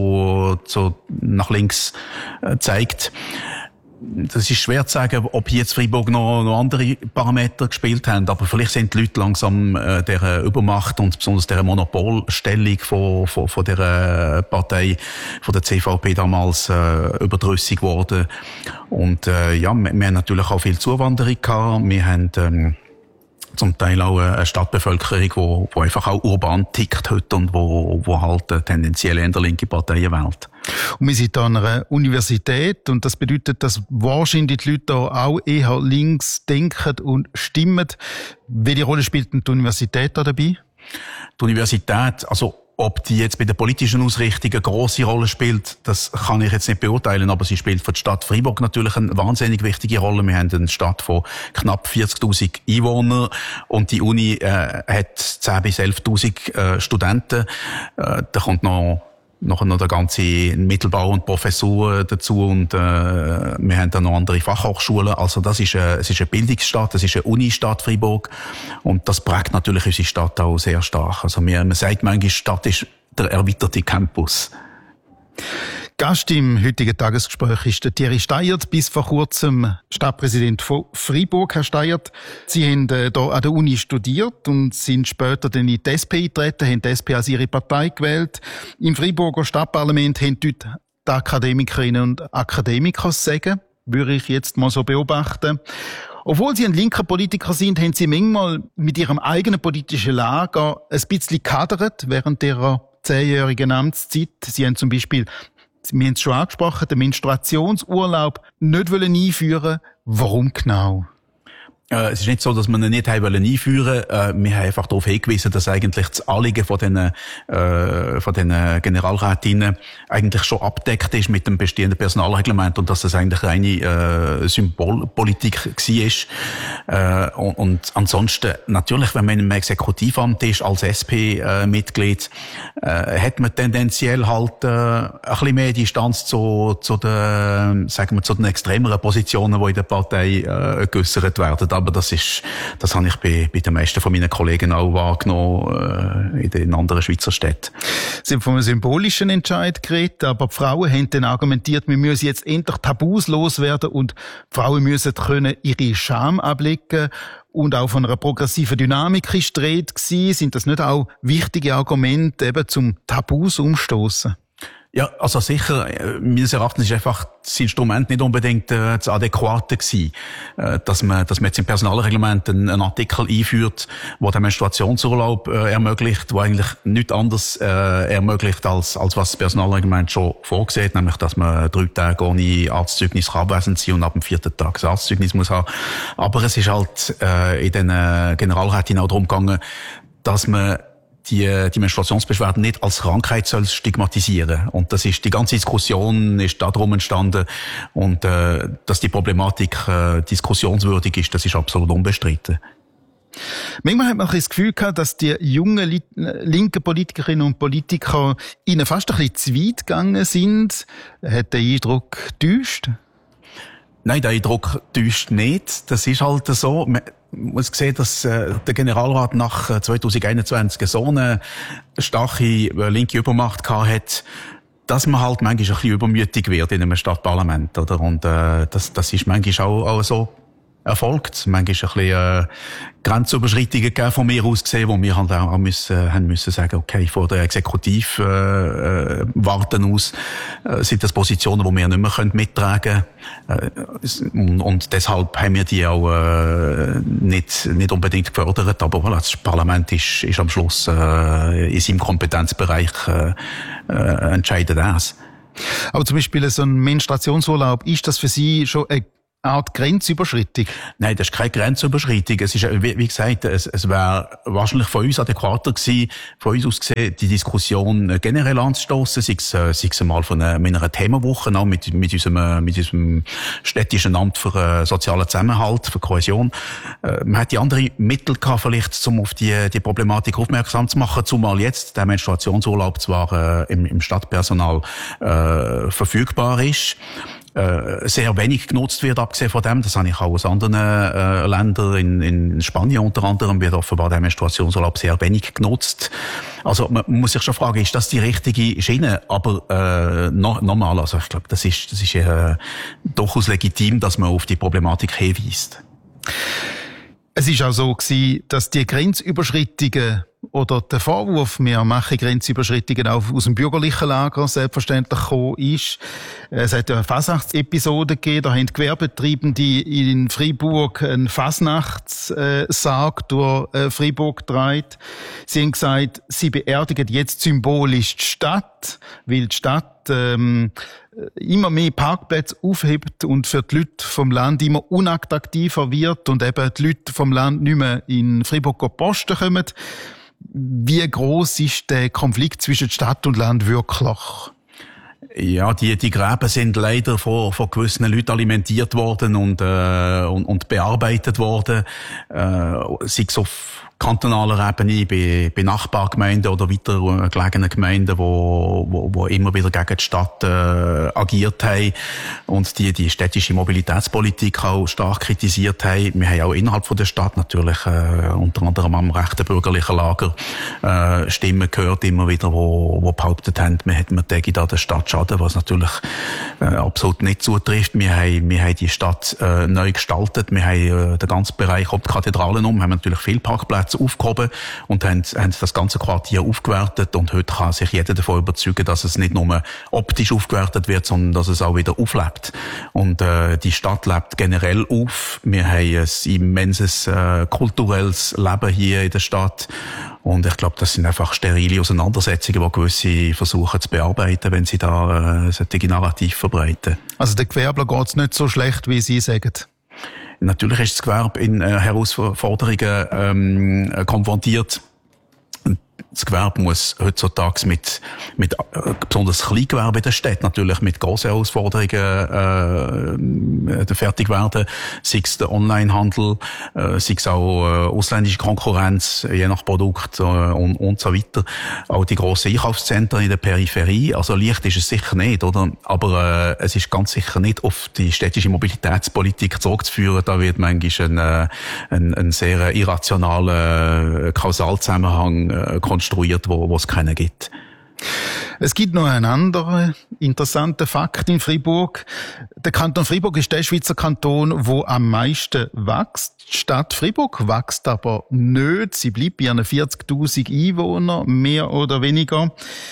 nach links gezeigt. Das ist schwer zu sagen, ob jetzt Freiburg noch andere Parameter gespielt haben, aber vielleicht sind die Leute langsam der Übermacht und besonders der Monopolstellung von der Partei, von der CVP damals überdrüssig geworden. Und ja, wir haben natürlich auch viel Zuwanderung gehabt. Wir haben zum Teil auch eine Stadtbevölkerung, wo einfach auch urban tickt heute und wo halt tendenziell eher linke Parteien wählt. Und wir sind hier an einer Universität und das bedeutet, dass wahrscheinlich die Leute auch eher links denken und stimmen. Welche Rolle spielt denn die Universität da dabei? Die Universität, also ob die jetzt bei der politischen Ausrichtung eine grosse Rolle spielt, das kann ich jetzt nicht beurteilen, aber sie spielt für die Stadt Freiburg natürlich eine wahnsinnig wichtige Rolle. Wir haben eine Stadt von knapp 40.000 Einwohnern und die Uni hat 10.000 bis 11.000 Studenten. Da kommt noch der ganze Mittelbau und Professur dazu und wir haben dann noch andere Fachhochschulen. Also es ist eine Bildungsstadt, es ist eine Unistadt Freiburg und das prägt natürlich unsere Stadt auch sehr stark. Also man sagt manchmal, die Stadt ist der erweiterte Campus. Gast im heutigen Tagesgespräch ist der Thierry Steiert, bis vor kurzem Stadtpräsident von Freiburg. Herr Steiert, Sie haben hier an der Uni studiert und sind später dann in die SP eingetreten, haben die SP als Ihre Partei gewählt. Im Freiburger Stadtparlament haben dort die Akademikerinnen und Akademiker sagen, würde ich jetzt mal so beobachten. Obwohl Sie ein linker Politiker sind, haben Sie manchmal mit Ihrem eigenen politischen Lager ein bisschen gehadert während Ihrer 10-jährigen Amtszeit. Sie haben zum Beispiel, wir haben es schon angesprochen, den Menstruationsurlaub nicht einführen wollen. Warum genau? Es ist nicht so, dass wir ihn nicht einführen wollen. Wir haben einfach darauf hingewiesen, dass eigentlich das Anliegen von den Generalrätinnen eigentlich schon abdeckt ist mit dem bestehenden Personalreglement und dass das eigentlich eine Symbolpolitik war. Und ansonsten, natürlich, wenn man im Exekutivamt ist, als SP-Mitglied, hat man tendenziell halt ein bisschen mehr Distanz zu den extremeren Positionen, die in der Partei geäussert werden. Aber das habe ich bei den meisten von meinen Kollegen auch wahrgenommen, in den anderen Schweizer Städten. Sie haben von einem symbolischen Entscheid geredet, aber die Frauen haben dann argumentiert, wir müssen jetzt endlich Tabus loswerden und die Frauen müssen können ihre Scham ablegen. Und auch von einer progressiven Dynamik ist die Rede gewesen. Sind das nicht auch wichtige Argumente eben zum Tabus umstoßen? Ja, also sicher, meines Erachtens ist einfach das Instrument nicht unbedingt das Adäquate gewesen, dass man jetzt im Personalreglement einen Artikel einführt, der den Menstruationsurlaub ermöglicht, der eigentlich nichts anderes ermöglicht, als was das Personalreglement schon vorgesehen, nämlich dass man 3 Tage ohne Arztzeugnis abwesend sein und ab dem 4. Tag das Arztzeugnis muss haben. Aber es ist halt in den Generalräten auch darum gegangen, dass man die Menstruationsbeschwerden nicht als Krankheit soll stigmatisieren. Und das ist, die ganze Diskussion ist darum entstanden. Und, dass die Problematik, diskussionswürdig ist, das ist absolut unbestritten. Manchmal hat man das Gefühl gehabt, dass die jungen linken Politikerinnen und Politiker ihnen fast ein bisschen zu weit gegangen sind. Hat der Eindruck getäuscht? Nein, der Eindruck täuscht nicht. Das ist halt so. Man muss sehen, dass der Generalrat nach 2021 so eine starke linke Übermacht gehabt hat, dass man halt manchmal ein bisschen übermütig wird in einem Stadtparlament, oder? Und das ist manchmal auch so erfolgt. Manchmal ein bisschen Grenzüberschreitungen gegeben von mir aus gesehen, wo wir halt auch haben müssen sagen, okay, vor der Exekutiv warten aus sind das Positionen, die wir nicht mehr mittragen können. Und deshalb haben wir die auch nicht unbedingt gefördert. Aber voilà, das Parlament ist am Schluss in seinem Kompetenzbereich entscheidet das. Aber zum Beispiel so ein Menstruationsurlaub, ist das für Sie schon eine Art Grenzüberschreitung? Nein, das ist keine Grenzüberschreitung. Es ist, wie gesagt, es wäre wahrscheinlich von uns adäquater gewesen, von uns aus gesehen, die Diskussion generell anzustossen, sei es mal von einer Themenwoche an mit unserem städtischen Amt für sozialen Zusammenhalt, für Kohäsion. Man hätte andere Mittel gehabt, vielleicht, um auf die Problematik aufmerksam zu machen, zumal jetzt der Menstruationsurlaub zwar im Stadtpersonal verfügbar ist, sehr wenig genutzt wird, abgesehen von dem. Das habe ich auch aus anderen Ländern, in Spanien unter anderem, wird offenbar der Menstruationsurlaub sehr wenig genutzt. Also man muss sich schon fragen, ist das die richtige Schiene? Aber normal, also ich glaube, das ist durchaus legitim, dass man auf die Problematik hinweist. Es ist auch so gewesen, dass die Grenzüberschreitungen oder der Vorwurf, wir machen Grenzüberschreitungen auch aus dem bürgerlichen Lager selbstverständlich gekommen ist. Es hat ja eine Fasnachtsepisode gegeben, da haben die Gewerbetreibende in Freiburg einen Fasnachtssarg durch Freiburg getragen. Sie haben gesagt, sie beerdigen jetzt symbolisch die Stadt, weil die Stadt immer mehr Parkplätze aufhebt und für die Leute vom Land immer unattraktiver wird und eben die Leute vom Land nicht mehr in Freiburg posten kommen. Wie gross ist der Konflikt zwischen Stadt und Land wirklich? Ja, die Gräben sind leider von gewissen Leuten alimentiert worden und bearbeitet worden, sei es auf kantonaler Ebene, bei Nachbargemeinden oder weiter gelegenen Gemeinden, wo immer wieder gegen die Stadt agiert haben und die städtische Mobilitätspolitik auch stark kritisiert haben. Wir haben auch innerhalb von der Stadt natürlich unter anderem am rechten bürgerlichen Lager Stimmen gehört, immer wieder, wo behauptet haben, man täte da der Stadt Schaden, was natürlich absolut nicht zutrifft. Wir haben die Stadt neu gestaltet, wir haben den ganzen Bereich um die Kathedralen haben natürlich viele Parkplätze aufgehoben und haben das ganze Quartier aufgewertet, und heute kann sich jeder davon überzeugen, dass es nicht nur optisch aufgewertet wird, sondern dass es auch wieder auflebt. Und die Stadt lebt generell auf. Wir haben ein immenses kulturelles Leben hier in der Stadt. Und ich glaube, das sind einfach sterile Auseinandersetzungen, die gewisse versuchen zu bearbeiten, wenn sie da solche Narrative verbreiten. Also der Gewerbler geht's nicht so schlecht, wie Sie sagen? Natürlich ist das Gewerbe in Herausforderungen konfrontiert. Das Gewerbe muss heutzutage mit besonders Kleingewerbe in der Stadt natürlich mit grossen Herausforderungen fertig werden. Sei es der Onlinehandel, sei es auch ausländische Konkurrenz, je nach Produkt und so weiter. Auch die grossen Einkaufszentren in der Peripherie. Also leicht ist es sicher nicht, oder? Aber es ist ganz sicher nicht auf die städtische Mobilitätspolitik zurückzuführen. Da wird manchmal ein sehr irrationaler Kausalzusammenhang konstruiert, wo es keinen gibt. Es gibt noch einen anderen interessanten Fakt in Freiburg. Der Kanton Freiburg ist der Schweizer Kanton, wo am meisten wächst. Die Stadt Freiburg wächst aber nicht. Sie bleibt bei ihren 40.000 Einwohnern, mehr oder weniger.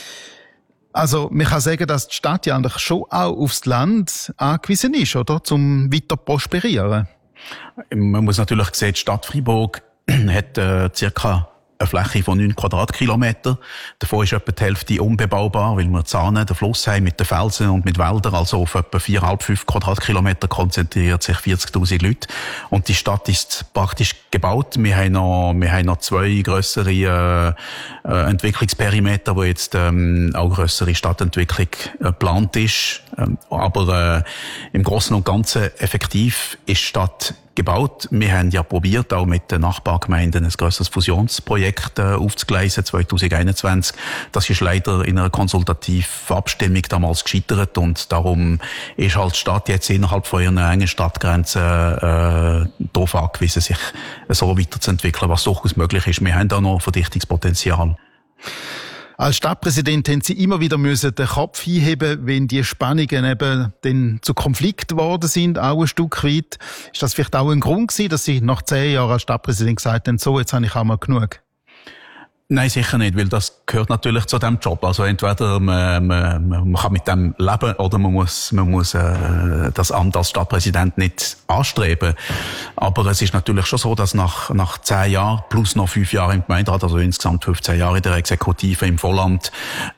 Also, man kann sagen, dass die Stadt ja eigentlich schon auch aufs Land angewiesen ist, oder? Zum weiter prosperieren. Man muss natürlich sehen, die Stadt Freiburg hat circa eine Fläche von 9 Quadratkilometer. Davon ist etwa die Hälfte unbebaubar, weil wir Zahnen, den Fluss haben mit den Felsen und mit Wäldern. Also auf etwa 4,5 Quadratkilometer konzentriert sich 40.000 Leute. Und die Stadt ist praktisch gebaut. Wir haben noch 2 grössere Entwicklungsperimeter, wo jetzt auch grössere Stadtentwicklung geplant ist. Aber im Großen und Ganzen effektiv ist die Stadt gebaut. Wir haben ja probiert, auch mit den Nachbargemeinden ein grösseres Fusionsprojekt aufzugleisen 2021. Das ist leider in einer konsultativen Abstimmung damals gescheitert und darum ist halt die Stadt jetzt innerhalb von ihren engen Stadtgrenzen darauf angewiesen, sich so weiterzuentwickeln, was durchaus möglich ist. Wir haben da noch Verdichtungspotenzial. Als Stadtpräsident haben Sie immer wieder müssen den Kopf hinheben, wenn die Spannungen eben dann zu Konflikt geworden sind, auch ein Stück weit. Ist das vielleicht auch ein Grund gewesen, dass Sie nach 10 Jahren als Stadtpräsident gesagt haben, so, jetzt habe ich auch mal genug? Nein, sicher nicht, weil das gehört natürlich zu dem Job. Also entweder man kann mit dem leben oder man muss das Amt als Stadtpräsident nicht anstreben. Aber es ist natürlich schon so, dass nach 10 Jahren plus noch 5 Jahre im Gemeinderat, also insgesamt 15 Jahre in der Exekutive im Vollamt,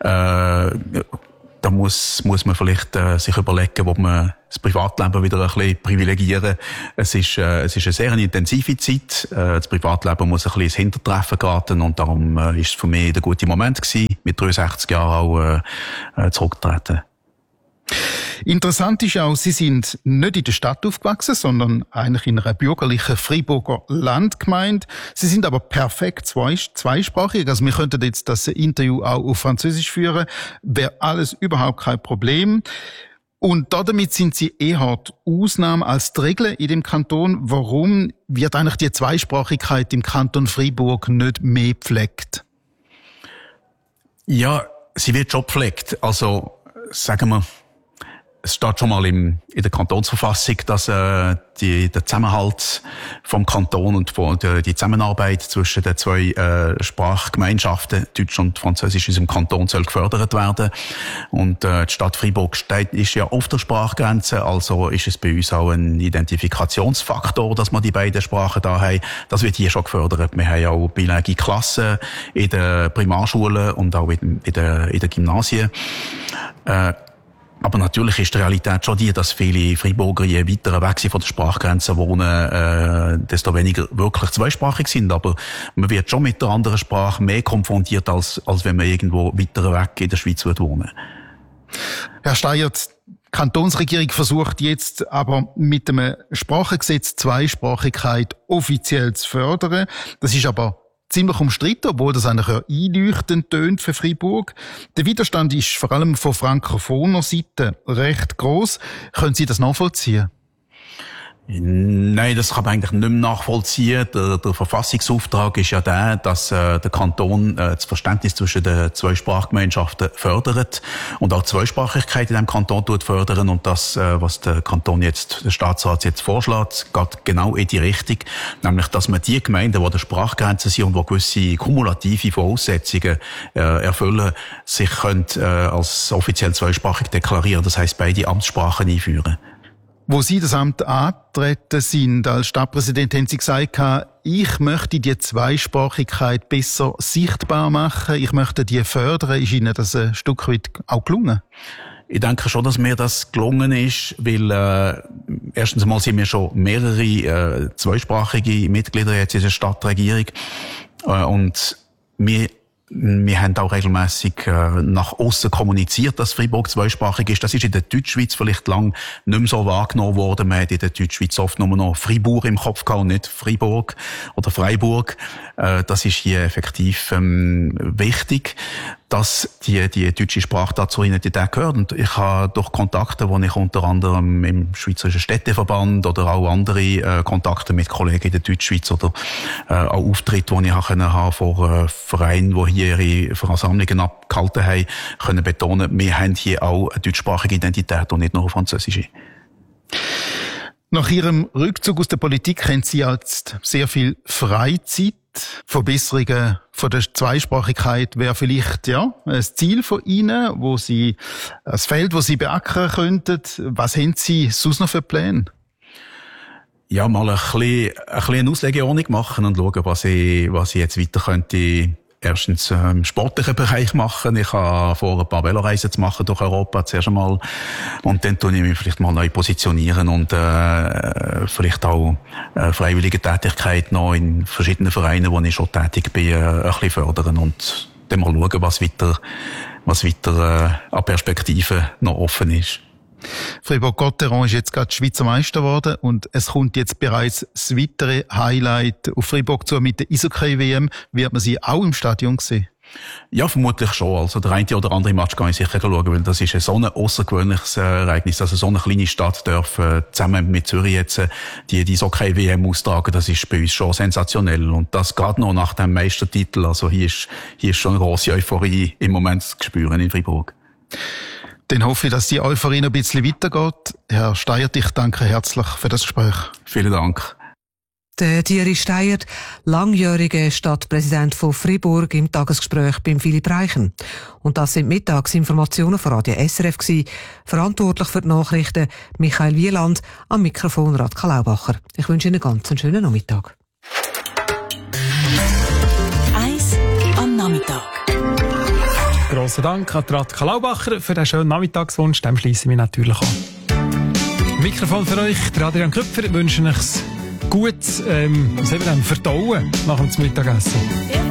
da muss man vielleicht sich überlegen, ob man das Privatleben wieder ein bisschen privilegieren. Es ist eine sehr intensive Zeit. Das Privatleben muss ein bisschen ins Hintertreffen geraten und darum ist es für mich der gute Moment gewesen, mit 63 Jahren auch zurückzutreten. Interessant ist auch, Sie sind nicht in der Stadt aufgewachsen, sondern eigentlich in einer bürgerlichen Freiburger Landgemeinde. Sie sind aber perfekt zweisprachig. Also wir könnten jetzt das Interview auch auf Französisch führen. Wäre alles überhaupt kein Problem. Und damit sind Sie eher die Ausnahme als die Regel in dem Kanton. Warum wird eigentlich die Zweisprachigkeit im Kanton Freiburg nicht mehr gepflegt? Ja, sie wird schon gepflegt. Also, sagen wir, es steht schon mal in der Kantonsverfassung, dass der Zusammenhalt vom Kanton und die Zusammenarbeit zwischen den 2 Sprachgemeinschaften, Deutsch und Französisch, in unserem Kanton soll gefördert werden. Und die Stadt Freiburg ist ja auf der Sprachgrenze, also ist es bei uns auch ein Identifikationsfaktor, dass wir die beiden Sprachen da haben. Das wird hier schon gefördert. Wir haben ja auch bilingue Klassen in den Primarschulen und auch in den Gymnasien. Aber natürlich ist die Realität schon die, dass viele Freiburger je weiter weg sind von der Sprachgrenze wohnen, desto weniger wirklich zweisprachig sind. Aber man wird schon mit der anderen Sprache mehr konfrontiert, als wenn man irgendwo weiter weg in der Schweiz wohnen. Herr Steyer, die Kantonsregierung versucht jetzt aber mit dem Sprachengesetz Zweisprachigkeit offiziell zu fördern. Das ist aber ziemlich umstritten, obwohl das eigentlich einleuchtend tönt für Freiburg. Der Widerstand ist vor allem von frankophoner Seite recht gross. Können Sie das nachvollziehen? Nein, das kann man eigentlich nicht mehr nachvollziehen. Der Verfassungsauftrag ist ja der, dass der Kanton das Verständnis zwischen den 2 Sprachgemeinschaften fördert und auch die Zweisprachigkeit in diesem Kanton fördern. Und das, was der Staatsrat jetzt vorschlägt, geht genau in die Richtung. Nämlich, dass man die Gemeinden, die an der Sprachgrenze sind und die gewisse kumulative Voraussetzungen erfüllen, sich als offiziell zweisprachig deklarieren. Das heisst, beide Amtssprachen einführen. Wo Sie das Amt angetreten sind, als Stadtpräsident, haben Sie gesagt, ich möchte die Zweisprachigkeit besser sichtbar machen, ich möchte die fördern. Ist Ihnen das ein Stück weit auch gelungen? Ich denke schon, dass mir das gelungen ist, weil erstens einmal sind wir schon mehrere zweisprachige Mitglieder jetzt in der Stadtregierung und wir haben auch regelmässig nach aussen kommuniziert, dass Freiburg zweisprachig ist. Das ist in der Deutschschweiz vielleicht lang nicht mehr so wahrgenommen worden. Man hat in der Deutschschweiz oft nur noch Fribourg im Kopf gehabt und nicht Freiburg oder Freiburg. Das ist hier effektiv wichtig, dass die deutsche Sprache dazu Identität gehört. Und ich habe durch Kontakte, die ich unter anderem im Schweizerischen Städteverband oder auch andere Kontakte mit Kollegen in der Deutschschweiz oder auch Auftritte, die ich haben vor Vereinen, die hier ihre Versammlungen abgehalten haben, können betonen, wir haben hier auch eine deutschsprachige Identität und nicht nur eine französische. Nach Ihrem Rückzug aus der Politik haben Sie jetzt sehr viel Freizeit. Verbesserungen von der Zweisprachigkeit wäre vielleicht, ein Ziel von Ihnen, ein Feld, wo Sie beackern könnten. Was haben Sie sonst noch für Pläne? Ja, mal ein bisschen eine Auslegeordnung machen und schauen, was ich jetzt weiter könnte erstens im sportlichen Bereich machen. Ich habe vor, ein paar Veloreisen zu machen durch Europa zuerst einmal. Und dann tue ich mich vielleicht mal neu positionieren und vielleicht auch freiwillige Tätigkeit noch in verschiedenen Vereinen, wo ich schon tätig bin, ein bisschen fördern und dann mal schauen, was weiter an Perspektiven noch offen ist. Fribourg-Gotteron ist jetzt gerade Schweizer Meister geworden und es kommt jetzt bereits das weitere Highlight auf Fribourg zu mit der Eishockey-WM. Wird man sie auch im Stadion sehen? Ja, vermutlich schon. Also der eine oder andere Match kann ich sicher schauen, weil das ist so ein außergewöhnliches Ereignis. Also so eine kleine Stadt darf zusammen mit Zürich jetzt die Eishockey-WM austragen. Das ist bei uns schon sensationell. Und das gerade noch nach dem Meistertitel. Also hier ist schon eine grosse Euphorie im Moment zu spüren in Fribourg. Dann hoffe ich, dass die Euphorie noch ein bisschen weitergeht. Herr Steiert, ich danke herzlich für das Gespräch. Vielen Dank. Der Thierry Steiert, langjähriger Stadtpräsident von Fribourg, im Tagesgespräch beim Philipp Reichen. Und das sind Mittagsinformationen von Radio SRF gewesen. Verantwortlich für die Nachrichten Michael Wieland, am Mikrofon Radka Laubacher. Ich wünsche Ihnen einen ganz schönen Nachmittag. Eis am Nachmittag. Grossen Dank an Radka Laubacher für den schönen Nachmittagswunsch. Dem schließe ich mich natürlich an. Mikrofon für euch, der Adrian Köpfer, wünsche euch gut, Verdauen nach dem Mittagessen.